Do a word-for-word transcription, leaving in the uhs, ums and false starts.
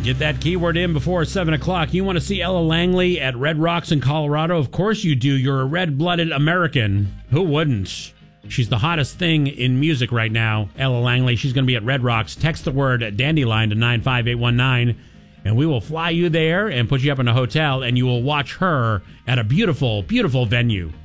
Get that keyword in before seven o'clock. You want to see Ella Langley at Red Rocks in Colorado? Of course you do. You're a red-blooded American. Who wouldn't? She's the hottest thing in music right now, Ella Langley. She's going to be at Red Rocks. Text the word Dandelion to nine five eight one nine, and we will fly you there and put you up in a hotel, and you will watch her at a beautiful, beautiful venue.